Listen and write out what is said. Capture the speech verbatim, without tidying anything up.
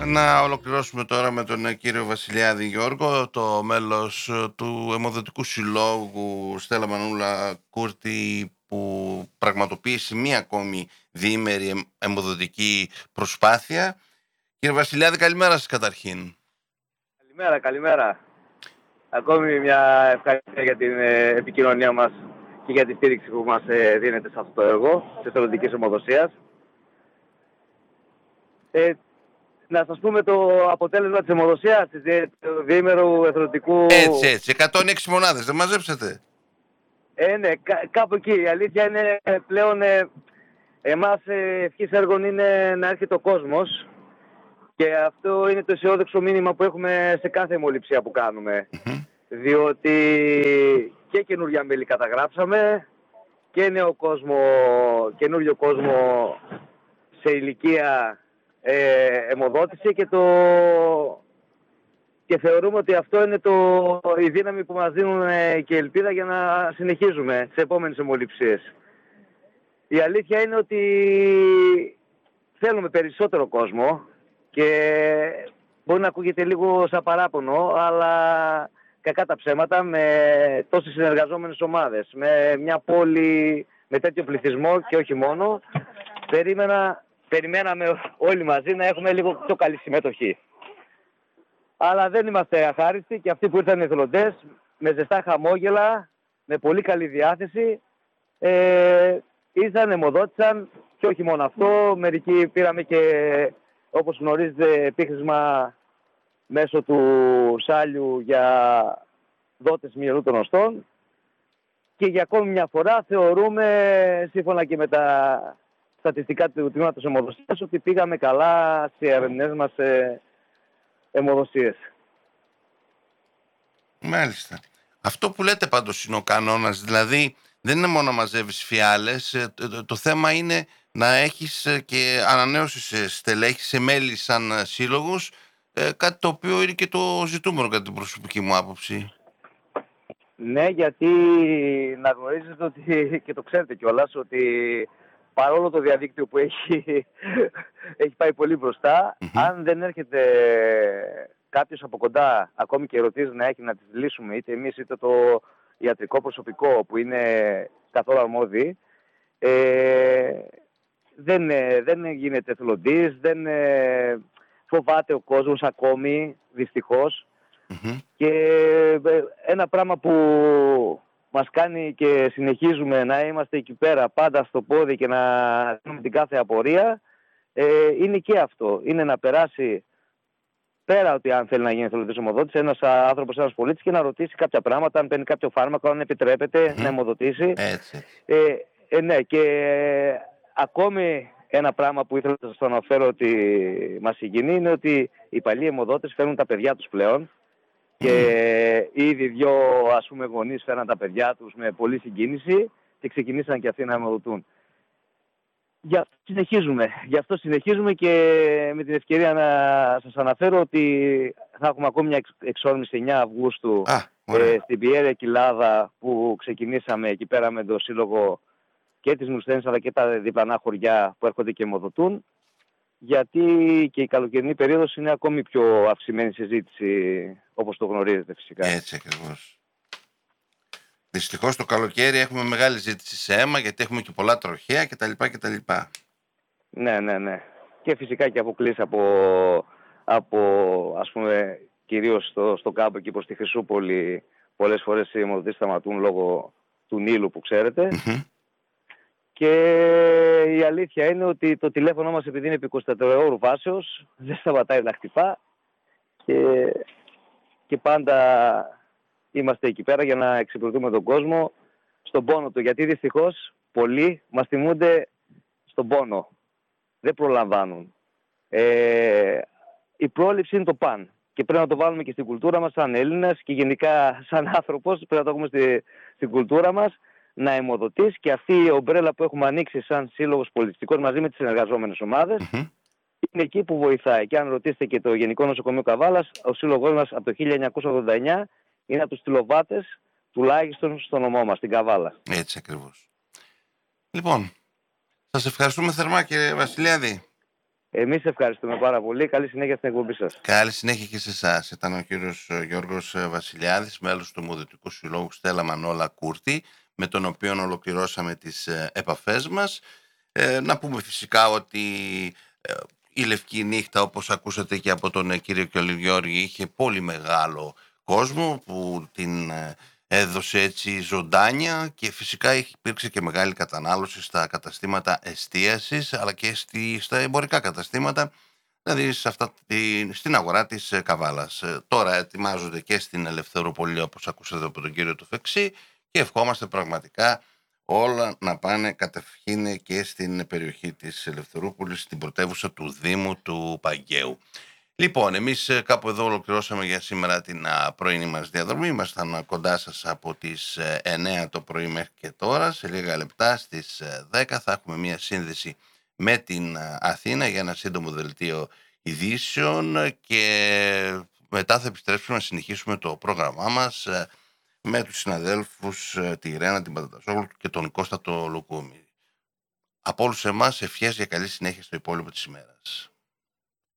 Να ολοκληρώσουμε τώρα με τον ε, κύριο Βασιλιάδη Γιώργο, το μέλος ε, του Αιμοδοτικού Συλλόγου Στέλλα Μανούλα Κούρτη, που πραγματοποίησε μία ακόμη διήμερη εμ- αιμοδοτική προσπάθεια. Κύριε Βασιλιάδη, καλημέρα σας καταρχήν. Καλημέρα, καλημέρα. Ακόμη μια ευχαριστία για την ε, επικοινωνία μας και για τη στήριξη που μας ε, δίνεται σε αυτό το έργο της εθελοντικής αιμοδοσίας. Ε, να σας πούμε το αποτέλεσμα της αιμοδοσίας, της δι- του διήμερου εθελοντικού... Έτσι, έτσι, εκατόν έξι μονάδες, δεν μαζέψετε? Ε, ναι, κά- κάπου εκεί. Η αλήθεια είναι ε, πλέον ε, εμάς ε, ευχής έργων είναι να έρχεται ο κόσμος, και αυτό είναι το αισιόδοξο μήνυμα που έχουμε σε κάθε αιμοληψία που κάνουμε. Μμμ. Διότι και καινούργια μέλη καταγράψαμε και νέο κόσμο, καινούριο κόσμο σε ηλικία ε, αιμοδότηση, και, το, και θεωρούμε ότι αυτό είναι το, η δύναμη που μας δίνουν ε, και ελπίδα για να συνεχίζουμε σε επόμενες αιμοληψίες. Η αλήθεια είναι ότι θέλουμε περισσότερο κόσμο, και μπορεί να ακούγεται λίγο σαν παράπονο, αλλά κακά τα ψέματα, με τόσες συνεργαζόμενες ομάδες, με μια πόλη με τέτοιο πληθυσμό και όχι μόνο, περίμενα, περιμέναμε όλοι μαζί να έχουμε λίγο πιο καλή συμμετοχή. Αλλά δεν είμαστε αχάριστοι, και αυτοί που ήρθαν οι εθελοντές με ζεστά χαμόγελα, με πολύ καλή διάθεση, ε, ήρθαν, αιμοδότησαν, και όχι μόνο αυτό, μερικοί πήραμε και, όπως γνωρίζετε, επίχρησμα μέσω του Σάλιου για δότες μυελού των οστών, και για ακόμη μια φορά θεωρούμε, σύμφωνα και με τα στατιστικά του Τμήματος Αιμοδοσίας, ότι πήγαμε καλά στις ερευνές μας σε αιμοδοσίες. Μάλιστα. Αυτό που λέτε πάντως είναι ο κανόνας, δηλαδή δεν είναι μόνο να μαζεύεις φιάλες, ε, το, το- το θέμα είναι να έχεις ε, και ανανέωση σε στελέχη, σε μέλη σαν ε, σύλλογος, ε, κάτι το οποίο είναι και το ζητούμενο κατά την προσωπική μου άποψη. Ναι, γιατί να γνωρίζετε ότι, και το ξέρετε κιόλας, ότι παρόλο το διαδίκτυο που έχει, έχει πάει πολύ μπροστά, Μμμ. αν δεν έρχεται κάποιος από κοντά, ακόμη και ερωτήσεις να έχει να τις λύσουμε, είτε εμείς είτε το ιατρικό προσωπικό που είναι καθόλου αρμόδιοι, ε, δεν, ε, δεν γίνεται εθελοντής, δεν ε, φοβάται ο κόσμος ακόμη, δυστυχώς. Μμμ. Και ε, ένα πράγμα που μας κάνει και συνεχίζουμε να είμαστε εκεί πέρα πάντα στο πόδι και να κάνουμε την κάθε απορία, ε, είναι και αυτό. Είναι να περάσει πέρα, ότι αν θέλει να γίνει εθελοντής αιμοδότης, ένας άνθρωπος, ένας πολίτης, και να ρωτήσει κάποια πράγματα, αν παίρνει κάποιο φάρμακο, αν επιτρέπεται Μμμ. να αιμοδοτήσει. Έτσι, έτσι. Ε, ε, ναι, και ε, ακόμη ένα πράγμα που ήθελα να σας το αναφέρω ότι μας συγκινεί, είναι ότι οι παλιοί αιμοδότες φέρνουν τα παιδιά τους πλέον, και ήδη δυο, ας πούμε, γονείς φέραν τα παιδιά τους με πολλή συγκίνηση και ξεκινήσαν και αυτοί να αιμοδοτούν. Γι' αυτό συνεχίζουμε. Γι' αυτό συνεχίζουμε, και με την ευκαιρία να σας αναφέρω ότι θα έχουμε ακόμη μια εξ- εξόρμηση εννιά Αυγούστου Α, ωραία. ε, στην Πιέρια Κοιλάδα, που ξεκινήσαμε εκεί πέρα με το σύλλογο και της Μουσθένης, αλλά και τα διπλανά χωριά που έρχονται και αιμοδοτούν, γιατί και η καλοκαιρινή περίοδος είναι ακόμη πιο αυξημένη συζήτηση, όπως το γνωρίζετε φυσικά. Έτσι ακριβώς. Δυστυχώς το καλοκαίρι έχουμε μεγάλη ζήτηση σε αίμα, γιατί έχουμε και πολλά τροχαία κτλ. κτλ. Ναι, ναι, ναι. Και φυσικά και αποκλείσει από, από ας πούμε, κυρίως στο, στο κάμπο εκεί προς τη Χρυσούπολη, πολλές φορές οι αιμοδοτήσεις σταματούν λόγω του Νείλου, που ξέρετε. Μμμ. Και η αλήθεια είναι ότι το τηλέφωνο μας, επειδή είναι επί εικοσιτετράωρου βάσεως, δεν σταματάει να χτυπά, και, και πάντα είμαστε εκεί πέρα για να εξυπηρετούμε τον κόσμο στον πόνο του. Γιατί δυστυχώς πολλοί μας θυμούνται στον πόνο. Δεν προλαμβάνουν. Ε, η πρόληψη είναι το παν. Και πρέπει να το βάλουμε και στην κουλτούρα μας σαν Έλληνας, και γενικά σαν άνθρωπος πρέπει να το έχουμε στη, στην κουλτούρα μας, να αιμοδοτείς, και αυτή η ομπρέλα που έχουμε ανοίξει σαν σύλλογος πολιτιστικός μαζί με τις συνεργαζόμενες ομάδες, Μμμ. είναι εκεί που βοηθάει. Και αν ρωτήσετε και το Γενικό Νοσοκομείο Καβάλας, ο σύλλογός μας από το χίλια εννιακόσια ογδόντα εννιά είναι από τους τηλοβάτες τουλάχιστον στο νομό μας, στην Καβάλα. Έτσι ακριβώς. Λοιπόν, σας ευχαριστούμε θερμά, κύριε Βασιλιάδη. Εμείς ευχαριστούμε πάρα πολύ. Καλή συνέχεια στην εκπομπή σας. Καλή συνέχεια και σε εσάς. Ήταν ο κύριος Γιώργος Βασιλιάδης, μέλος του Αιμοδοτικού Συλλόγου Στέλλα Μανόλα Κούρτη, με τον οποίο ολοκληρώσαμε τις ε, επαφές μας. Ε, να πούμε φυσικά ότι ε, η Λευκή Νύχτα, όπως ακούσατε και από τον ε, κύριο Κιολιδιώρη, είχε πολύ μεγάλο κόσμο που την ε, έδωσε έτσι ζωντάνια, και φυσικά υπήρξε και μεγάλη κατανάλωση στα καταστήματα εστίασης, αλλά και στη, στα εμπορικά καταστήματα, δηλαδή σε αυτά, τη- στην αγορά της ε, Καβάλας. Ε, Τώρα ετοιμάζονται και στην Ελευθεροπολή, όπως ακούσατε από τον κύριο του Φεξή, και ευχόμαστε πραγματικά όλα να πάνε κατευχήν και στην περιοχή της Ελευθερούπολης, στην πρωτεύουσα του Δήμου του Παγκαίου. Λοιπόν, εμείς ε, κάπου εδώ ολοκληρώσαμε για σήμερα την α, πρωινή μας διαδρομή. Ήμασταν α, κοντά σας από τις ε, εννέα το πρωί μέχρι και τώρα. Σε λίγα λεπτά στις ε, δέκα θα έχουμε μια σύνδεση με την α, Αθήνα για ένα σύντομο δελτίο ειδήσεων, ε, και μετά θα επιστρέψουμε να συνεχίσουμε το πρόγραμμά μας ε, με τους συναδέλφους ε, τη Ρένα, την Πατατασόγλου και τον Κώστα το Λουκούμι. Από όλους εμάς ευχές για καλή συνέχεια στο υπόλοιπο της ημέρας.